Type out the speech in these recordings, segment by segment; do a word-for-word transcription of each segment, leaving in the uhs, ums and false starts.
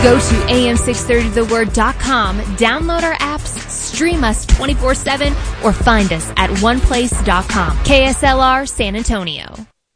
Go to A M six thirty the word dot com, download our apps, stream us twenty-four seven, or find us at one place dot com. K S L R San Antonio.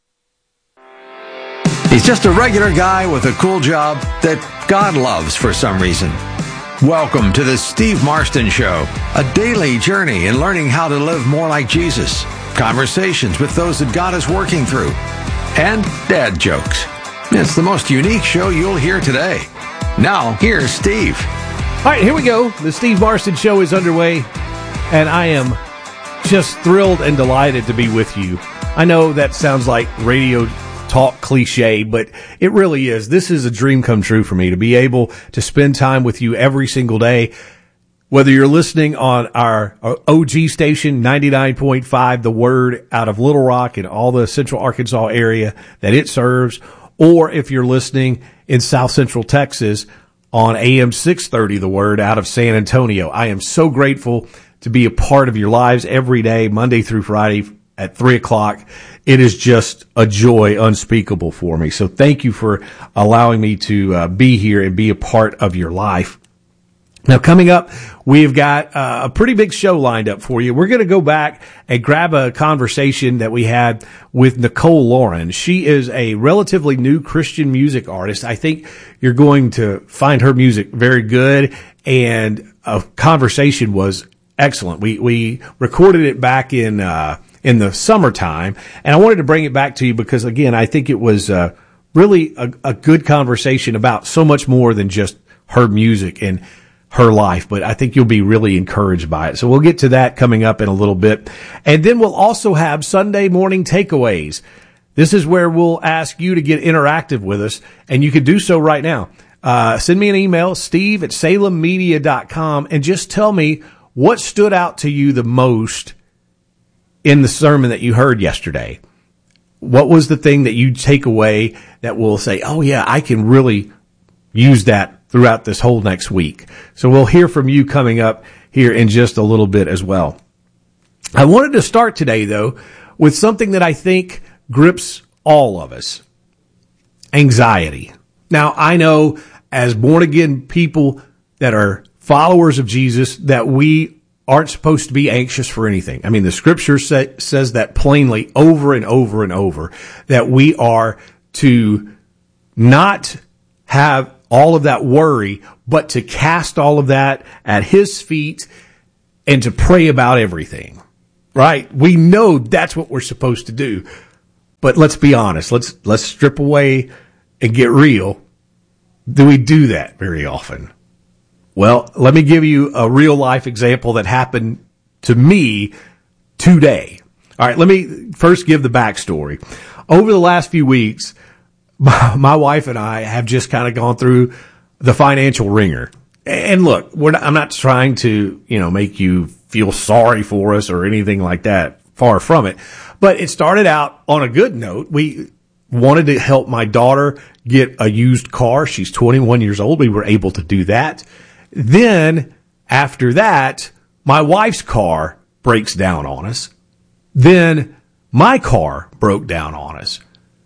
He's just a regular guy with a cool job that God loves for some reason. Welcome to the Steve Marston Show, a daily journey in learning how to live more like Jesus, conversations with those that God is working through, and dad jokes. It's the most unique show you'll hear today. Now, here's Steve. All right, here we go. The Steve Marston Show is underway, and I am just thrilled and delighted to be with you. I know that sounds like radio talk cliche, but it really is. This is a dream come true for me, to be able to spend time with you every single day, whether you're listening on our O G station, ninety-nine point five, The Word, out of Little Rock and all the Central Arkansas area that it serves, or if you're listening in South Central Texas on A M six thirty, The Word, out of San Antonio. I am so grateful to be a part of your lives every day, Monday through Friday at three o'clock. It is just a joy unspeakable for me. So thank you for allowing me to uh, be here and be a part of your life. Now, coming up, we've got uh, a pretty big show lined up for you. We're going to go back and grab a conversation that we had with Nicole Lauren. She is a relatively new Christian music artist. I think you're going to find her music very good, and a conversation was excellent. We we recorded it back in uh, in the summertime, and I wanted to bring it back to you because, again, I think it was uh, really a, a good conversation about so much more than just her music and her life, but I think you'll be really encouraged by it. So we'll get to that coming up in a little bit. And then we'll also have Sunday morning takeaways. This is where we'll ask you to get interactive with us, and you can do so right now. Uh, send me an email, steve at salem media dot com, and just tell me what stood out to you the most in the sermon that you heard yesterday. What was the thing that you take away that will say, oh yeah, I can really use that throughout this whole next week? So we'll hear from you coming up here in just a little bit as well. I wanted to start today, though, with something that I think grips all of us: anxiety. Now, I know as born-again people that are followers of Jesus that we aren't supposed to be anxious for anything. I mean, the scripture say, says that plainly over and over and over, that we are to not have all of that worry, but to cast all of that at his feet and to pray about everything, right? We know that's what we're supposed to do. But let's be honest. Let's, let's strip away and get real. Do we do that very often? Well, let me give you a real life example that happened to me today. All right. Let me first give the backstory. Over the last few weeks, My, my wife and I have just kind of gone through the financial ringer. And look, we're not, I'm not trying to, you know, make you feel sorry for us or anything like that. Far from it. But it started out on a good note. We wanted to help my daughter get a used car. She's twenty-one years old. We were able to do that. Then after that, my wife's car breaks down on us. Then my car broke down on us.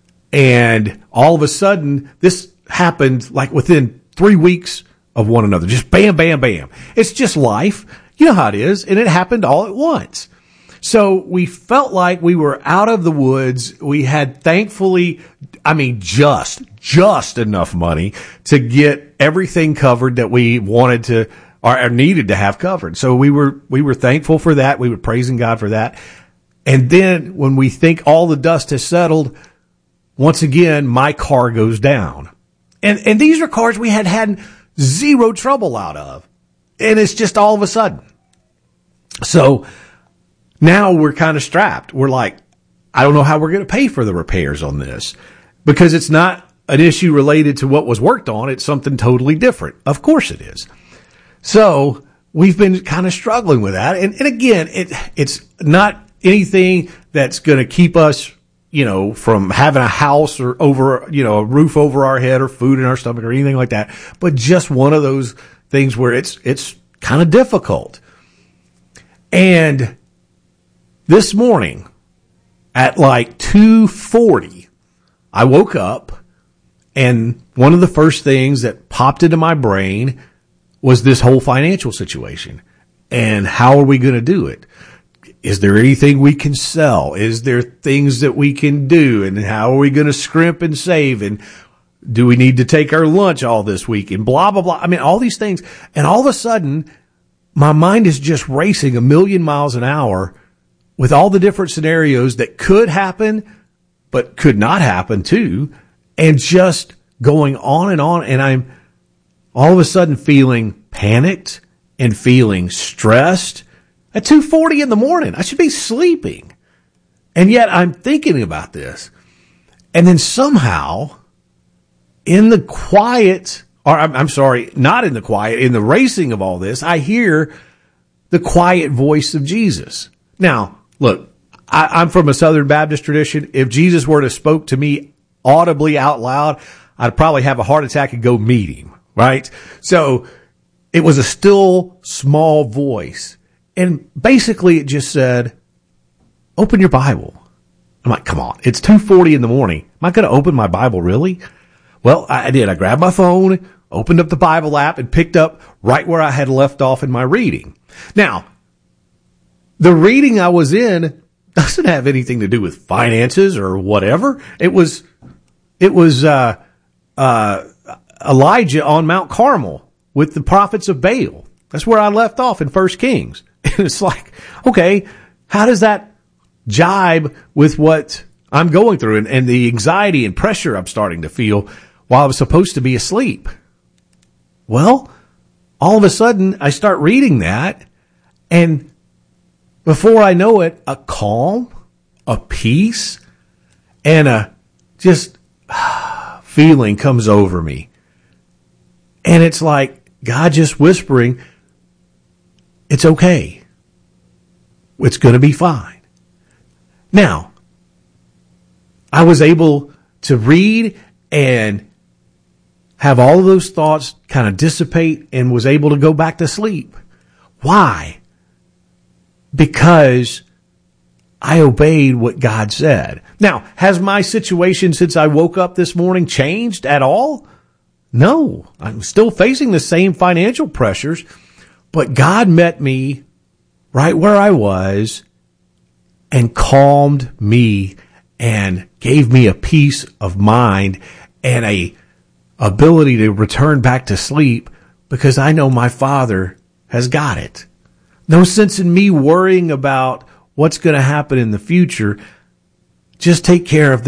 And all of a sudden, this happened like within three weeks of one another. Just bam, bam, bam. It's just life. You know how it is. And it happened all at once. So we felt like we were out of the woods. We had thankfully, I mean, just, just enough money to get everything covered that we wanted to or needed to have covered. So we were, we were thankful for that. We were praising God for that. And then when we think all the dust has settled, once again, my car goes down. And and these are cars we had had zero trouble out of. And it's just all of a sudden. So now we're kind of strapped. We're like, I don't know how we're going to pay for the repairs on this, because it's not an issue related to what was worked on. It's something totally different. Of course it is. So we've been kind of struggling with that. And, and again, it it's not anything that's going to keep us, you know, from having a house or over, you know, a roof over our head or food in our stomach or anything like that. But just one of those things where it's, it's kind of difficult. And this morning at like two forty, I woke up And one of the first things that popped into my brain was this whole financial situation. And how are we going to do it? Is there anything we can sell? Is there things that we can do? And how are we going to scrimp and save? And do we need to take our lunch all this week? And blah, blah, blah. I mean, all these things. And all of a sudden, my mind is just racing a million miles an hour with all the different scenarios that could happen, but could not happen too. And just going on and on. And I'm all of a sudden feeling panicked and feeling stressed at two forty in the morning. I should be sleeping. And yet I'm thinking about this. And then somehow in the quiet, or I'm, I'm sorry, not in the quiet, in the racing of all this, I hear the quiet voice of Jesus. Now, look, I, I'm from a Southern Baptist tradition. If Jesus were to spoke to me audibly out loud, I'd probably have a heart attack and go meet him, right? So it was a still small voice. And basically it just said, open your Bible. I'm like, come on, it's two forty in the morning. Am I going to open my Bible, really? Well, I did. I grabbed my phone, opened up the Bible app, and picked up right where I had left off in my reading. Now, the reading I was in doesn't have anything to do with finances or whatever. It was, it was, uh, uh, Elijah on Mount Carmel with the prophets of Baal. That's where I left off in First Kings. And it's like, okay, how does that jibe with what I'm going through and, and the anxiety and pressure I'm starting to feel while I was supposed to be asleep? Well, all of a sudden I start reading that, and before I know it, a calm, a peace, and a just feeling comes over me. And it's like God just whispering, it's okay. It's going to be fine. Now, I was able to read and have all of those thoughts kind of dissipate and was able to go back to sleep. Why? Because I obeyed what God said. Now, has my situation since I woke up this morning changed at all? No, I'm still facing the same financial pressures, but God met me right where I was and calmed me and gave me a peace of mind and a ability to return back to sleep because I know my Father has got it. No sense in me worrying about what's going to happen in the future. Just take care of the